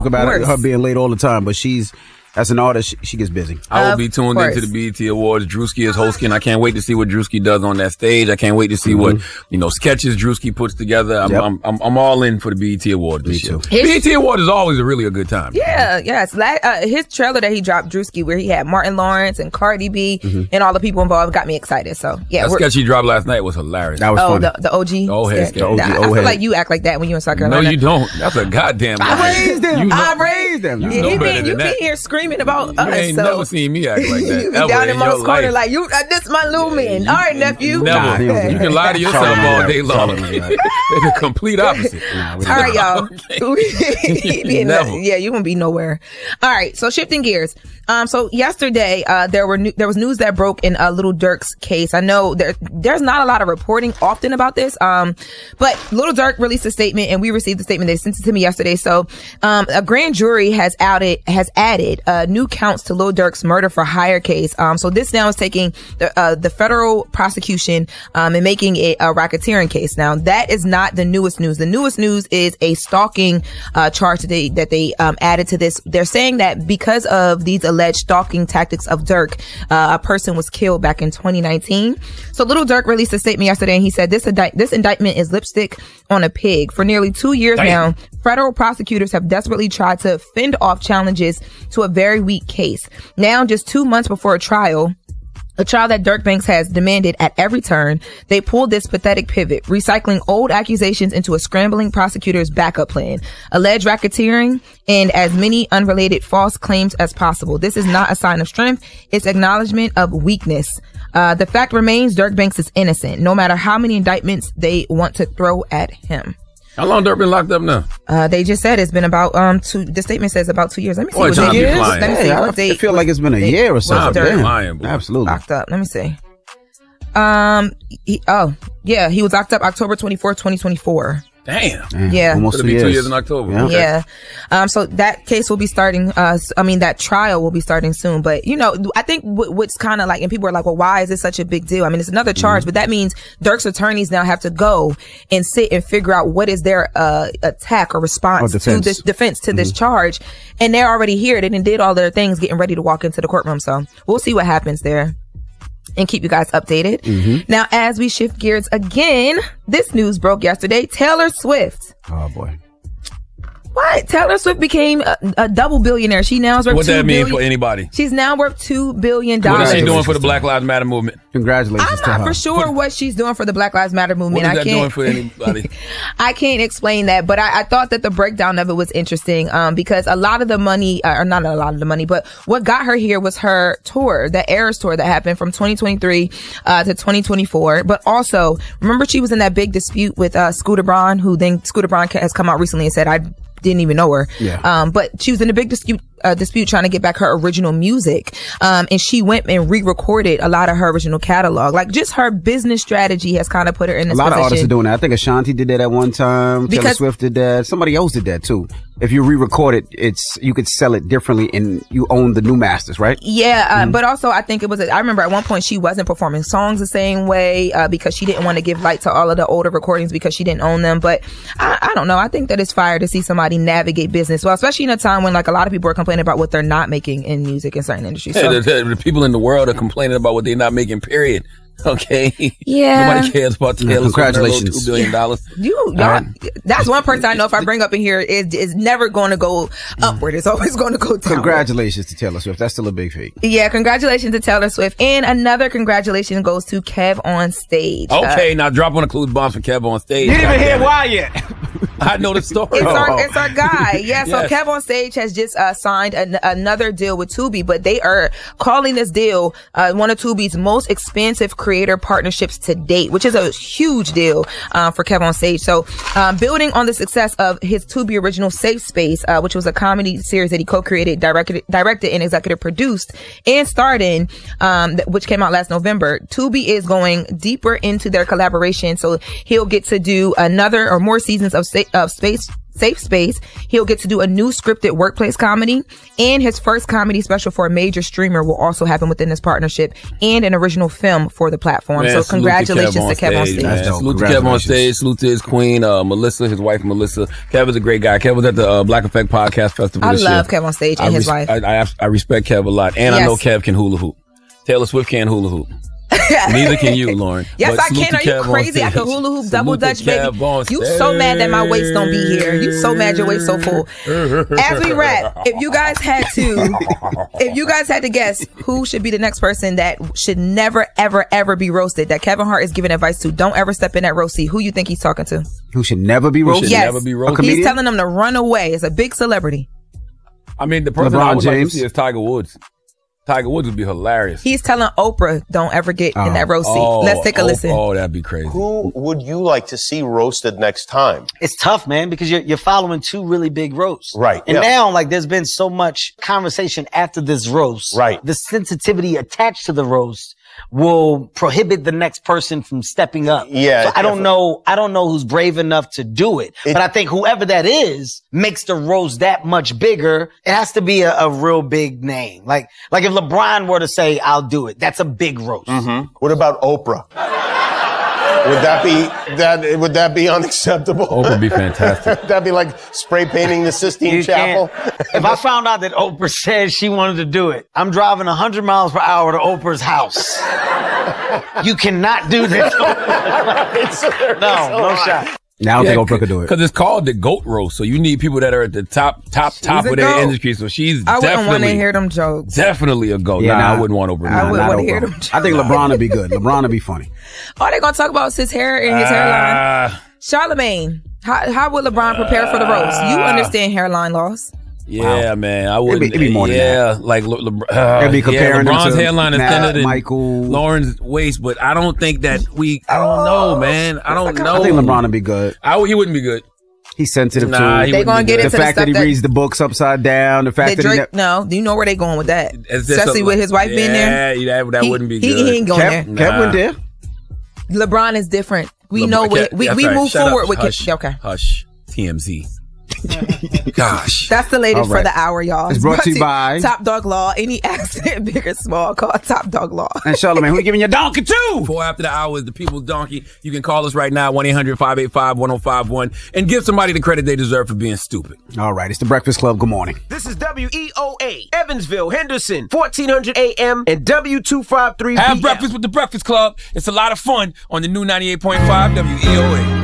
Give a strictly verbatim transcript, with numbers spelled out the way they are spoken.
about it, her being late all the time, but she's as an artist, she, she gets busy. I will be tuned into the B E T Awards. Drewski is hosting. I can't wait to see what Drewski does on that stage. I can't wait to see mm-hmm. what, you know, sketches Drewski puts together. I'm, yep. I'm, I'm, I'm all in for the B E T Awards this year. His, B E T Award is always a really a good time. Yeah, yes. La- uh, his trailer that he dropped, Drewski, where he had Martin Lawrence and Cardi B mm-hmm. and all the people involved, got me excited. So, yeah. That sketch he dropped last night was hilarious. That was oh, funny. The, the O G? The old head sketch. The O G, nah, old I feel head. like you act like that when you in South Carolina. No, you don't. That's a goddamn lie. I raised them. You know, I raised them. You yeah, know he better been, than you that. be here screaming about you us. ain't so. never seen me act like that. You ever down in in most your corner life. like, you. Uh, this my little man. All right, nephew. Never. Nah, you can lie to yourself all day long. They're the complete opposite. Nah, all right, y'all. Never. Yeah, you won't be nowhere. All right, so shifting gears. Um, so yesterday, uh, there were new, there was news that broke in uh, Lil Durk's case. I know there there's not a lot of reporting often about this. Um, but Lil Durk released a statement, and we received the statement. They sent it to me yesterday. So, um, a grand jury has outed has added uh, new counts to Lil Durk's murder for hire case. Um, so this now is taking the uh, the federal prosecution um, and making it a racketeering case. Now that is not the newest news. The newest news is a stalking uh, charge that they that they um, added to this. They're saying that because of these alleged stalking tactics of Durk, uh, a person was killed back in twenty nineteen. So Lil Durk released a statement yesterday, and he said this indi- this indictment is lipstick on a pig. For nearly two years Damn. now, federal prosecutors have desperately tried to fend off challenges to a very weak case. Now, just two months before a trial, a trial that Dirk Banks has demanded at every turn, they pulled this pathetic pivot, recycling old accusations into a scrambling prosecutor's backup plan, alleged racketeering, and as many unrelated false claims as possible. This is not a sign of strength. It's acknowledgement of weakness. Uh, the fact remains Dirk Banks is innocent, no matter how many indictments they want to throw at him. How long Dirk been locked up now? Uh, they just said it's been about um two. The statement says about two years. Let me see. Boy, what time they, be flying. let me see Yeah, what I they. feel like it's been a they, year or so. Wow, Dirk lying, boy. Absolutely. Locked up. Let me see. Um. He, oh, yeah. He was locked up October twenty-fourth, twenty twenty-four. Damn. Damn. Yeah. Almost It'll two be two years. years in October. Yeah. Okay. Yeah. Um, so that case will be starting, uh, I mean, that trial will be starting soon. But, you know, I think w- what's kind of like, and people are like, well, why is this such a big deal? I mean, it's another charge, mm-hmm. but that means Dirk's attorneys now have to go and sit and figure out what is their, uh, attack or response or to this defense to mm-hmm. this charge. And they're already here. They done did all their things, getting ready to walk into the courtroom. So we'll see what happens there and keep you guys updated. Mm-hmm. Now, as we shift gears again, this news broke yesterday. Taylor Swift. Oh boy. What? Taylor Swift became a, a double billionaire. She now is worth What two that mean billion for anybody? She's now worth two billion dollars. What is she doing for the Black Lives Matter movement? Congratulations I'm to not her. for sure what she's doing for the Black Lives Matter movement. What is I that can't, doing for anybody? I can't explain that, but I, I thought that the breakdown of it was interesting, um, because a lot of the money, uh, or not a lot of the money, but what got her here was her tour, the Eras tour that happened from twenty twenty-three uh, to twenty twenty-four. But also, remember she was in that big dispute with uh, Scooter Braun, who then Scooter Braun has come out recently and said, I didn't even know her. Yeah. Um, but she was in a big dispute, uh, dispute trying to get back her original music. Um, and she went and re-recorded a lot of her original catalog. Like, just her business strategy has kind of put her in this A lot position. of artists are doing that. I think Ashanti did that at one time. Because- Taylor Swift did that. Somebody else did that too. If you re-record it, it's, you could sell it differently and you own the new masters, right? Yeah, uh, Mm-hmm. but also I think it was, a, I remember at one point she wasn't performing songs the same way, uh, because she didn't want to give light to all of the older recordings because she didn't own them. But I, I don't know. I think that it's fire to see somebody navigate business well, especially in a time when like a lot of people are complaining about what they're not making in music in certain industries. Yeah, So, the, the people in the world are complaining about what they're not making, period. Okay. Yeah. Nobody cares about Taylor Swift and her little Congratulations. two billion dollars. you, y'all, that's one person I know if I bring up in here is, is never going to go upward. It's always going to go down. Congratulations to Taylor Swift. That's still a big feat. Yeah, congratulations to Taylor Swift. And another congratulations goes to Kev on Stage. Okay, Uh, now drop one of Clues bombs for Kev on stage. You didn't even God hear damn it. why yet. I know the story. It's Oh. our, it's our guy. Yeah, so Yes. Kev on Stage has just uh, signed an, another deal with Tubi, but they are calling this deal uh, one of Tubi's most expansive creator partnerships to date, which is a huge deal uh, for Kev on Stage. So um, building on the success of his Tubi original Safe Space, uh, which was a comedy series that he co-created, directed, directed and executive produced and starred in, um, th- which came out last November, Tubi is going deeper into their collaboration. So he'll get to do another or more seasons of Sa- uh, space. Safe Space, he'll get to do a new scripted workplace comedy, and his first comedy special for a major streamer will also happen within this partnership, and an original film for the platform. Man, so congratulations to Kev on stage. stage. Salute to Kev on stage. Salute to his queen, uh, Melissa, his wife Melissa. Kev is a great guy. Kev was at the uh, Black Effect Podcast Festival I this love year. Kev on stage and I his res- wife. I, I, I respect Kev a lot, and yes. I know Kev can hula hoop. Taylor Swift can't hula hoop. Neither can you, Lauren. Yes, but I can. Are you crazy? I can hula hoop, double dutch, baby. You so mad that my waist don't be here. You so mad your waist so full. As we wrap, if you guys had to, if you guys had to guess who should be the next person that should never, ever, ever be roasted, that Kevin Hart is giving advice to, don't ever step in that roast seat. Who you think he's talking to? Who should never be roasted? Yes. Never be roasted. He's telling them to run away. It's a big celebrity. I mean, the person LeBron I would James. like to see is Tiger Woods. Tiger Woods would be hilarious. He's telling Oprah, don't ever get oh. in that roast seat. Oh, Let's take a oh, listen. Oh, that'd be crazy. Who would you like to see roasted next time? It's tough, man, because you're, you're following two really big roasts. Right. And yeah. now, like, there's been so much conversation after this roast. Right. The sensitivity attached to the roast will prohibit the next person from stepping up. Yeah. So I don't definitely. know, I don't know who's brave enough to do it, it. But I think whoever that is makes the roast that much bigger. It has to be a, a real big name. Like, like if LeBron were to say, I'll do it, that's a big roast. Mm-hmm. What about Oprah? Would that be that? Would that be unacceptable? Oprah would be fantastic. That'd be like spray painting the Sistine You Chapel. If I found out that Oprah said she wanted to do it, I'm driving one hundred miles per hour to Oprah's house. You cannot do this. no, no shot. Now I don't Yeah, think Oprah could do it. Because it's called the GOAT roast, so you need people that are at the top, top, top a of their goat. industry. So she's I wouldn't want to definitely, hear them jokes. definitely a GOAT. Yeah, nah, nah. I wouldn't want Oprah. I Nah, would nah. want to Not hear Oprah. them. I think LeBron would be good. LeBron would be funny. All they're going to talk about is his hair and his hairline. Uh, Charlamagne, how, how would LeBron prepare for the roast? You understand hairline loss. yeah, Wow. man. I wouldn't. It'd be- it'd be more than yeah, like Le, Le, uh, They'd be comparing yeah, him LeBron's to hairline is Matt, thinner than Michael. Lauren's waist, but I don't think that we. I don't know, man. I don't know. I think LeBron would be good. I, would- he wouldn't be good. He's sensitive Nah, to he They wouldn't gonna be get good. the into the fact that he stuff that- reads the books upside down. The fact That that he Drake, ne- no, do you know where they going with that? It's just Especially a- with his wife yeah, being there. Yeah, that, that He- wouldn't be he, good. He ain't going Kev, there. Kev went there. LeBron is different. We LeBron- know what Kev- we, that's we right. move Shut forward up. with. Hush. Okay, Hush. T M Z. Gosh. that's the latest All right. for the hour, y'all. It's brought to you by- Top Dog Law. Any accident, big or small, call Top Dog Law. And Charlamagne, who you giving your donkey to? Before after the hour is the People's Donkey. You can call us right now, one eight hundred five eight five one oh five one, and give somebody the credit they deserve for being stupid. All right, it's the Breakfast Club. Good morning. This is W E O A, Evansville, Henderson, fourteen hundred A M and W two fifty-three P M. Have breakfast with the Breakfast Club. It's a lot of fun on the new ninety-eight point five W E O A.